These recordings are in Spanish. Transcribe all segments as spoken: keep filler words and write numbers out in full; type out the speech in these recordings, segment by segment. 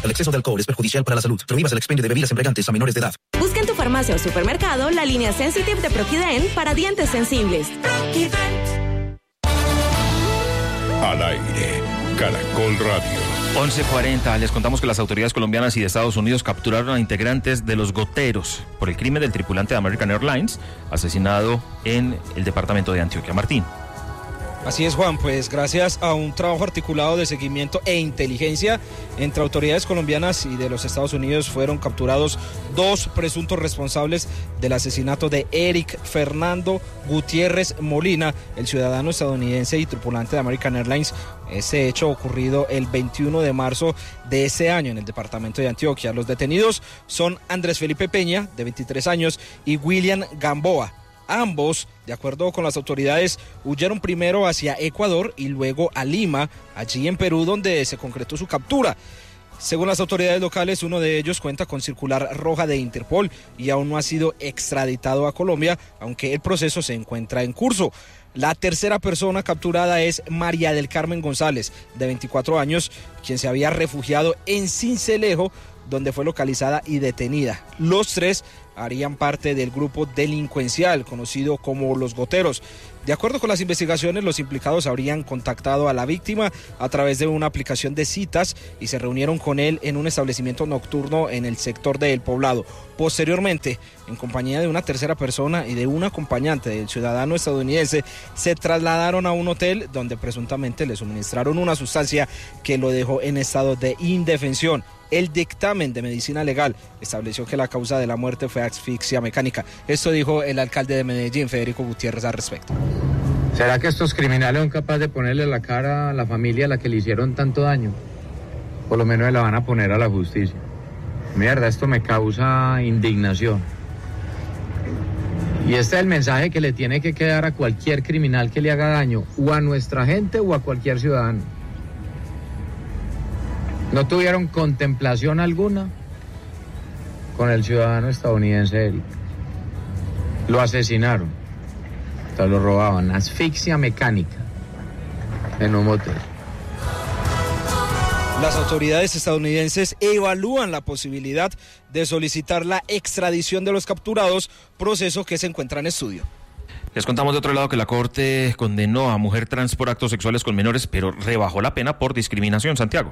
El exceso de alcohol es perjudicial para la salud. Prohíbas el expendio de bebidas embriagantes a menores de edad. Busca en tu farmacia o supermercado la línea Sensitive de Proquiden para dientes sensibles. Proquiden. Al aire, Caracol Radio. once cuarenta, les contamos que las autoridades colombianas y de Estados Unidos capturaron a integrantes de los Goteros por el crimen del tripulante de American Airlines asesinado en el departamento de Antioquia. Martín. Así es, Juan, pues gracias a un trabajo articulado de seguimiento e inteligencia entre autoridades colombianas y de los Estados Unidos fueron capturados dos presuntos responsables del asesinato de Eric Fernando Gutiérrez Molina, el ciudadano estadounidense y tripulante de American Airlines. Ese hecho ocurrido el veintiuno de marzo de ese año en el departamento de Antioquia. Los detenidos son Andrés Felipe Peña, de veintitrés años, y William Gamboa. Ambos, de acuerdo con las autoridades, huyeron primero hacia Ecuador y luego a Lima, allí en Perú, donde se concretó su captura. Según las autoridades locales, uno de ellos cuenta con circular roja de Interpol y aún no ha sido extraditado a Colombia, aunque el proceso se encuentra en curso. La tercera persona capturada es María del Carmen González, de veinticuatro años, quien se había refugiado en Sincelejo, donde fue localizada y detenida. Los tres harían parte del grupo delincuencial conocido como Los Goteros. De acuerdo con las investigaciones, los implicados habrían contactado a la víctima a través de una aplicación de citas y se reunieron con él en un establecimiento nocturno en el sector de El Poblado. Posteriormente, en compañía de una tercera persona y de un acompañante del ciudadano estadounidense, se trasladaron a un hotel donde presuntamente le suministraron una sustancia que lo dejó en estado de indefensión. El dictamen de medicina legal estableció que la causa de la muerte fue asfixia mecánica. Esto dijo el alcalde de Medellín, Federico Gutiérrez, al respecto. ¿Será que estos criminales son capaces de ponerle la cara a la familia a la que le hicieron tanto daño? Por lo menos se la van a poner a la justicia. Mierda, esto me causa indignación. Y este es el mensaje que le tiene que quedar a cualquier criminal que le haga daño, o a nuestra gente o a cualquier ciudadano. No tuvieron contemplación alguna con el ciudadano estadounidense Eric. Lo asesinaron, o lo robaban, asfixia mecánica en un motel. Las autoridades estadounidenses evalúan la posibilidad de solicitar la extradición de los capturados, proceso que se encuentra en estudio. Les contamos de otro lado que la Corte condenó a mujer trans por actos sexuales con menores, pero rebajó la pena por discriminación. Santiago.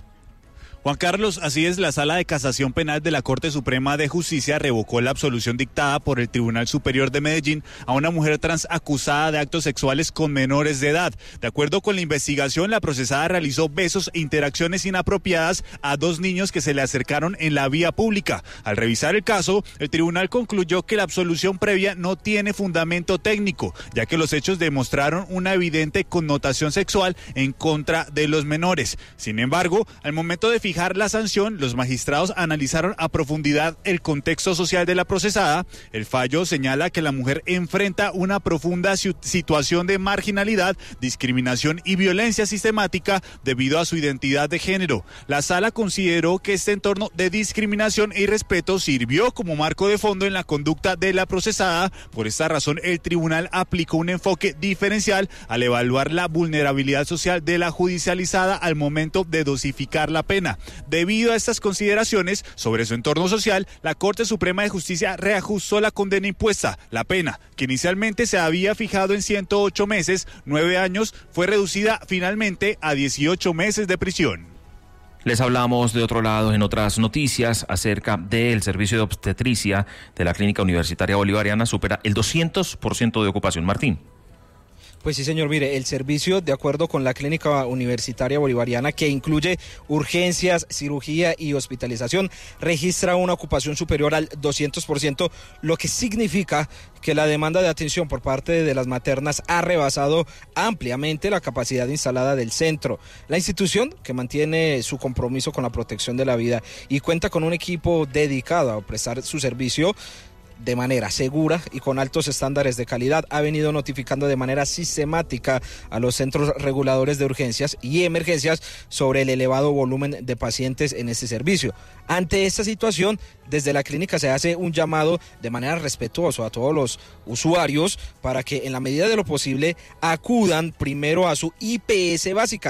Juan Carlos, así es, la Sala de Casación Penal de la Corte Suprema de Justicia revocó la absolución dictada por el Tribunal Superior de Medellín a una mujer trans acusada de actos sexuales con menores de edad. De acuerdo con la investigación, la procesada realizó besos e interacciones inapropiadas a dos niños que se le acercaron en la vía pública. Al revisar el caso, el tribunal concluyó que la absolución previa no tiene fundamento técnico, ya que los hechos demostraron una evidente connotación sexual en contra de los menores. Sin embargo, al momento de fijar la sanción, los magistrados analizaron a profundidad el contexto social de la procesada. El fallo señala que la mujer enfrenta una profunda situación de marginalidad, discriminación y violencia sistemática debido a su identidad de género. La sala consideró que este entorno de discriminación e irrespeto sirvió como marco de fondo en la conducta de la procesada. Por esta razón, el tribunal aplicó un enfoque diferencial al evaluar la vulnerabilidad social de la judicializada al momento de dosificar la pena. Debido a estas consideraciones sobre su entorno social, la Corte Suprema de Justicia reajustó la condena impuesta. La pena, que inicialmente se había fijado en ciento ocho meses, nueve años, fue reducida finalmente a dieciocho meses de prisión. Les hablamos de otro lado en otras noticias acerca del servicio de obstetricia de la Clínica Universitaria Bolivariana. Supera el doscientos por ciento de ocupación. Martín. Pues sí, señor, mire, el servicio, de acuerdo con la Clínica Universitaria Bolivariana, que incluye urgencias, cirugía y hospitalización, registra una ocupación superior al doscientos por ciento, lo que significa que la demanda de atención por parte de las maternas ha rebasado ampliamente la capacidad instalada del centro. La institución, que mantiene su compromiso con la protección de la vida y cuenta con un equipo dedicado a prestar su servicio de manera segura y con altos estándares de calidad, ha venido notificando de manera sistemática a los centros reguladores de urgencias y emergencias sobre el elevado volumen de pacientes en este servicio. Ante esta situación, desde la clínica se hace un llamado de manera respetuosa a todos los usuarios para que en la medida de lo posible acudan primero a su I P S básica.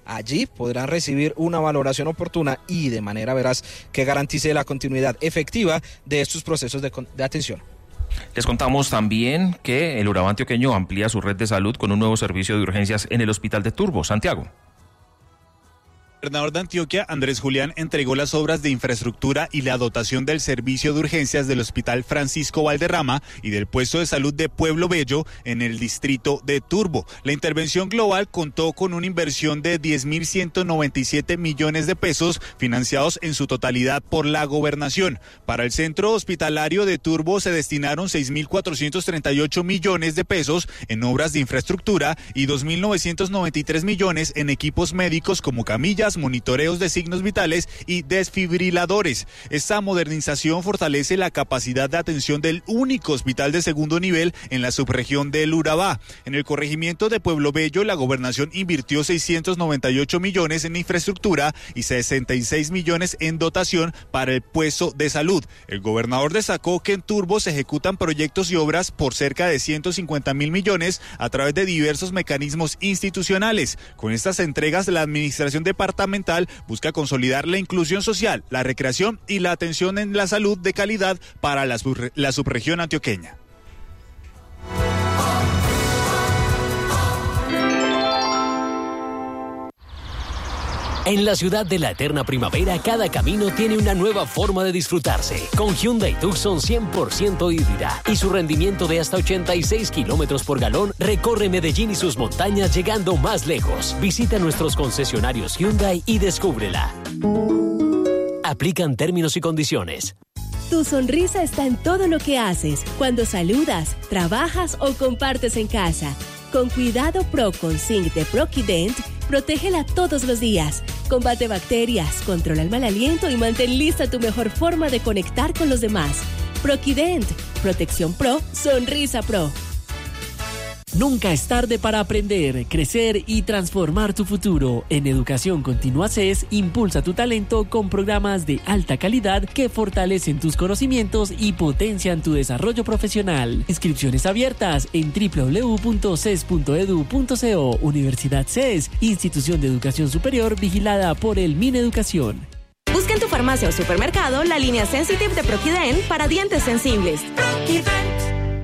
Allí podrán recibir una valoración oportuna y de manera veraz que garantice la continuidad efectiva de estos procesos de, de atención. Les contamos también que el Urabá antioqueño amplía su red de salud con un nuevo servicio de urgencias en el hospital de Turbo. Santiago. El gobernador de Antioquia, Andrés Julián, entregó las obras de infraestructura y la dotación del servicio de urgencias del Hospital Francisco Valderrama y del puesto de salud de Pueblo Bello en el distrito de Turbo. La intervención global contó con una inversión de diez mil ciento noventa y siete millones de pesos financiados en su totalidad por la gobernación. Para el centro hospitalario de Turbo se destinaron seis mil cuatrocientos treinta y ocho millones de pesos en obras de infraestructura y dos mil novecientos noventa y tres millones en equipos médicos como camillas, monitoreos de signos vitales y desfibriladores. Esta modernización fortalece la capacidad de atención del único hospital de segundo nivel en la subregión del Urabá. En el corregimiento de Pueblo Bello, la gobernación invirtió seiscientos noventa y ocho millones en infraestructura y sesenta y seis millones en dotación para el puesto de salud. El gobernador destacó que en Turbo se ejecutan proyectos y obras por cerca de ciento cincuenta mil millones a través de diversos mecanismos institucionales. Con estas entregas, la administración departamental busca consolidar la inclusión social, la recreación y la atención en la salud de calidad para la, sur- la subregión antioqueña. En la ciudad de la eterna primavera, cada camino tiene una nueva forma de disfrutarse. Con Hyundai Tucson cien por ciento híbrida y su rendimiento de hasta ochenta y seis kilómetros por galón, recorre Medellín y sus montañas llegando más lejos. Visita nuestros concesionarios Hyundai y descúbrela. Aplican términos y condiciones. Tu sonrisa está en todo lo que haces, cuando saludas, trabajas o compartes en casa. Con Cuidado Pro con Zinc de Proquident, protégela todos los días. Combate bacterias, controla el mal aliento y mantén lista tu mejor forma de conectar con los demás. Proquident, protección pro, sonrisa pro. Nunca es tarde para aprender, crecer y transformar tu futuro. En Educación Continua C E S, impulsa tu talento con programas de alta calidad que fortalecen tus conocimientos y potencian tu desarrollo profesional. Inscripciones abiertas en doble u doble u doble u punto c e s punto e d u punto co. Universidad C E S, institución de educación superior vigilada por el Mineducación. Busca en tu farmacia o supermercado la línea Sensitive de Proquident para dientes sensibles. Proquident.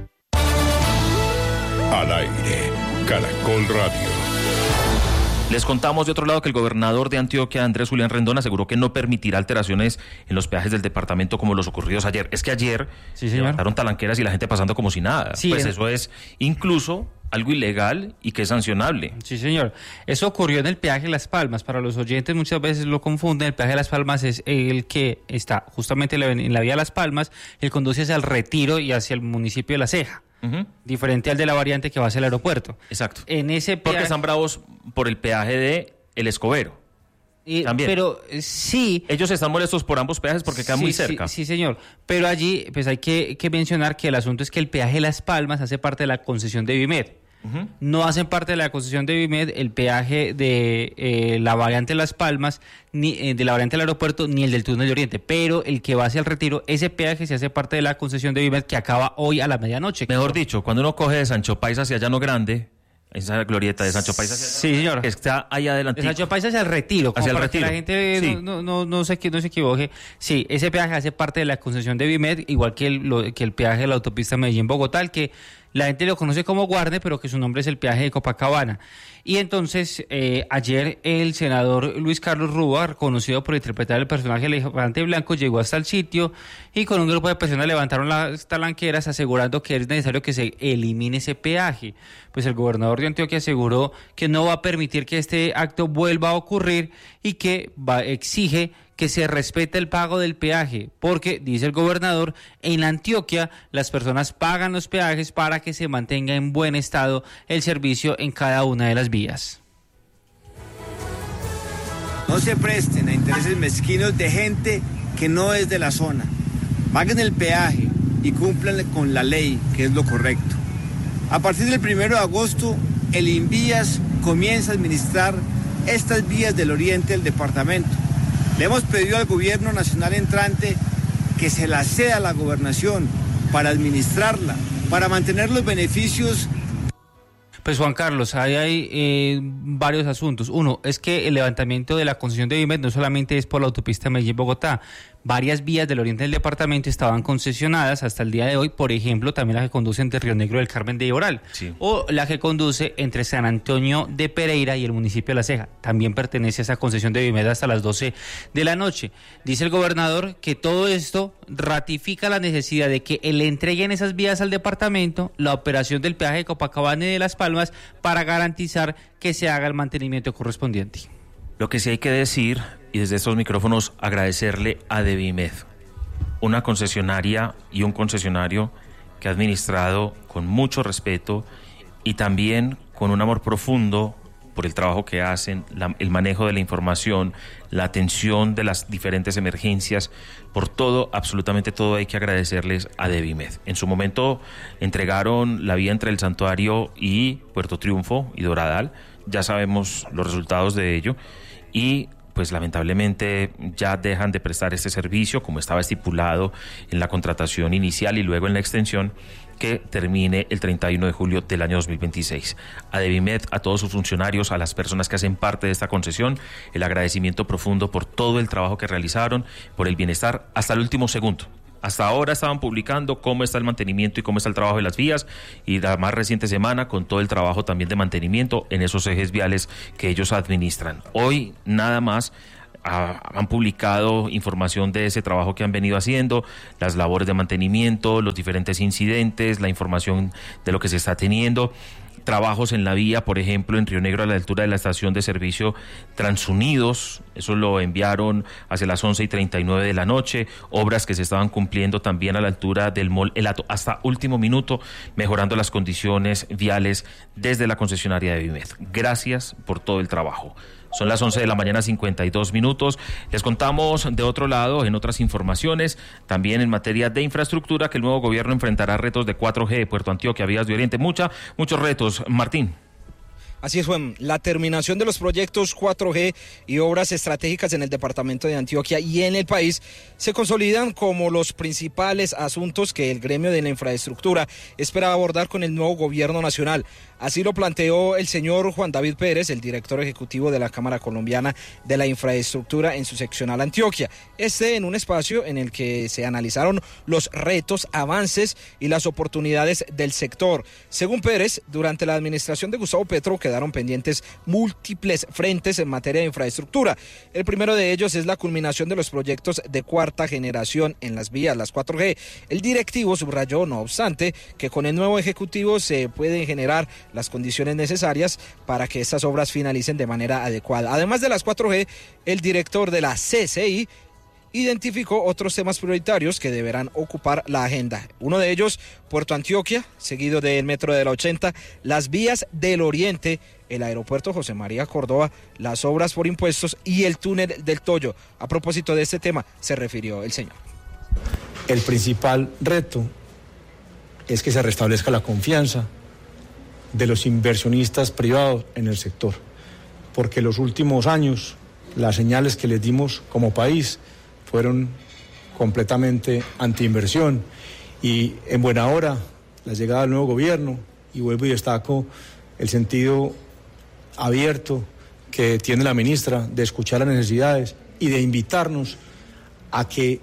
Al aire, Caracol Radio. Les contamos de otro lado que el gobernador de Antioquia, Andrés Julián Rendón, aseguró que no permitirá alteraciones en los peajes del departamento como los ocurridos ayer. Es que ayer sí, se levantaron talanqueras y la gente pasando como si nada. Sí, pues es... eso es incluso algo ilegal y que es sancionable. Sí, señor. Eso ocurrió en el peaje Las Palmas. Para los oyentes muchas veces lo confunden. El peaje Las Palmas es el que está justamente en la vía Las Palmas. El conduce hacia el Retiro y hacia el municipio de La Ceja. Uh-huh. Diferente al de la variante que va hacia el aeropuerto. Exacto. En ese peaje... Porque están bravos por el peaje de El Escobero. Y, También. Pero sí. Ellos están molestos por ambos peajes porque quedan sí, muy cerca. Sí, sí, señor. Pero allí pues hay que, que mencionar que el asunto es que el peaje Las Palmas hace parte de la concesión de Vimed. Uh-huh. No hacen parte de la concesión de Vimed el peaje de eh, la variante Las Palmas, ni eh, de la variante del aeropuerto, ni el del túnel de Oriente. Pero el que va hacia el Retiro, ese peaje se hace parte de la concesión de Vimed que acaba hoy a la medianoche. Mejor dicho, cuando uno coge de Sancho Paisa hacia Llano Grande, esa glorieta de Sancho Paisa hacia sí, señor. Que está ahí adelante. De Sancho Paisa hacia el Retiro. Hacia el para Retiro. Que la gente sí. no, no, no, no, se, no se equivoque. Sí, ese peaje hace parte de la concesión de Vimed, igual que el, lo, que el peaje de la autopista Medellín-Bogotá, el que la gente lo conoce como Guarne, pero que su nombre es el peaje de Copacabana. Y entonces, eh, ayer el senador Luis Carlos Rúa, reconocido por interpretar el personaje del elefante blanco, llegó hasta el sitio y con un grupo de personas levantaron las talanqueras asegurando que es necesario que se elimine ese peaje. Pues el gobernador de Antioquia aseguró que no va a permitir que este acto vuelva a ocurrir y que va, exige que se respete el pago del peaje, porque, dice el gobernador, en Antioquia las personas pagan los peajes para que se mantenga en buen estado el servicio en cada una de las vías. No se presten a intereses mezquinos de gente que no es de la zona. Paguen el peaje y cumplan con la ley, que es lo correcto. A partir del primero de agosto, el Invías comienza a administrar estas vías del oriente del departamento. Le hemos pedido al gobierno nacional entrante que se la ceda a la gobernación para administrarla, para mantener los beneficios. Pues Juan Carlos, ahí hay eh, varios asuntos. Uno, es que el levantamiento de la concesión de Vimet no solamente es por la autopista Medellín-Bogotá. Varias vías del oriente del departamento estaban concesionadas hasta el día de hoy, por ejemplo, también la que conduce entre Río Negro del Carmen de Iboral, sí. o la que conduce entre San Antonio de Pereira y el municipio de La Ceja. También pertenece a esa concesión de Vimet hasta las doce de la noche. Dice el gobernador que todo esto ratifica la necesidad de que le entreguen esas vías al departamento, la operación del peaje de Copacabana y de Las Palmas, para garantizar que se haga el mantenimiento correspondiente. Lo que sí hay que decir, y desde estos micrófonos agradecerle a Devimed, una concesionaria y un concesionario que ha administrado con mucho respeto y también con un amor profundo por el trabajo que hacen, la, el manejo de la información, la atención de las diferentes emergencias, por todo, absolutamente todo hay que agradecerles a Devimed. En su momento entregaron la vía entre el Santuario y Puerto Triunfo y Doradal, ya sabemos los resultados de ello, y pues lamentablemente ya dejan de prestar este servicio como estaba estipulado en la contratación inicial y luego en la extensión que termine el treinta y uno de julio del año dos mil veintiséis. A Devimed, a todos sus funcionarios, a las personas que hacen parte de esta concesión, el agradecimiento profundo por todo el trabajo que realizaron, por el bienestar hasta el último segundo. Hasta ahora estaban publicando cómo está el mantenimiento y cómo está el trabajo de las vías, y la más reciente semana con todo el trabajo también de mantenimiento en esos ejes viales que ellos administran. Hoy nada más ah, han publicado información de ese trabajo que han venido haciendo, las labores de mantenimiento, los diferentes incidentes, la información de lo que se está teniendo. Trabajos en la vía, por ejemplo, en Río Negro a la altura de la estación de servicio Transunidos, eso lo enviaron hacia las once y treinta y nueve de la noche, obras que se estaban cumpliendo también a la altura del Mall El Hato hasta último minuto, mejorando las condiciones viales desde la concesionaria de Vimed. Gracias por todo el trabajo. Son las once de la mañana, cincuenta y dos minutos. Les contamos de otro lado, en otras informaciones, también en materia de infraestructura, que el nuevo gobierno enfrentará retos de cuatro G, Puerto Antioquia, Vías de Oriente, mucha, muchos retos. Martín. Así es, Juan. La terminación de los proyectos cuatro G y obras estratégicas en el departamento de Antioquia y en el país se consolidan como los principales asuntos que el gremio de la infraestructura espera abordar con el nuevo gobierno nacional. Así lo planteó el señor Juan David Pérez, el director ejecutivo de la Cámara Colombiana de la Infraestructura en su seccional Antioquia. Este en un espacio en el que se analizaron los retos, avances y las oportunidades del sector. Según Pérez, durante la administración de Gustavo Petro quedaron pendientes múltiples frentes en materia de infraestructura. El primero de ellos es la culminación de los proyectos de cuarta generación en las vías, las cuatro G. El directivo subrayó, no obstante, que con el nuevo ejecutivo se pueden generar las condiciones necesarias para que estas obras finalicen de manera adecuada. Además de las cuatro G, el director de la C C I identificó otros temas prioritarios que deberán ocupar la agenda. Uno de ellos, Puerto Antioquia, seguido del Metro de la ochenta, las vías del Oriente, el aeropuerto José María Córdoba, las obras por impuestos y el túnel del Toyo. A propósito de este tema, se refirió el señor. El principal reto es que se restablezca la confianza de los inversionistas privados en el sector, porque los últimos años las señales que les dimos como país fueron completamente antiinversión, y en buena hora la llegada del nuevo gobierno, y vuelvo y destaco el sentido abierto que tiene la ministra de escuchar las necesidades y de invitarnos a que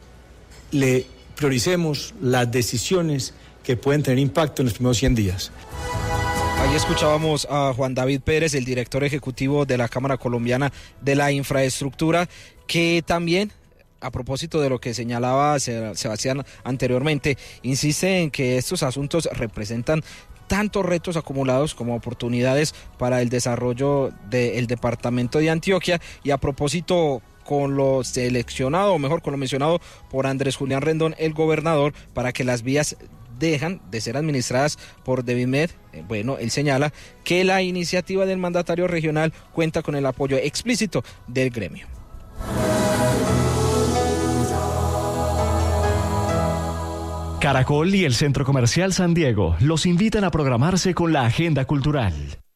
le prioricemos las decisiones que pueden tener impacto en los primeros cien días. Ahí escuchábamos a Juan David Pérez, el director ejecutivo de la Cámara Colombiana de la Infraestructura, que también, a propósito de lo que señalaba Sebastián anteriormente, insiste en que estos asuntos representan tantos retos acumulados como oportunidades para el desarrollo del departamento de Antioquia. Y a propósito, con lo seleccionado, o mejor, con lo mencionado por Andrés Julián Rendón, el gobernador, para que las vías dejan de ser administradas por Devimed, eh, bueno, él señala que la iniciativa del mandatario regional cuenta con el apoyo explícito del gremio. Caracol y el Centro Comercial San Diego los invitan a programarse con la agenda cultural.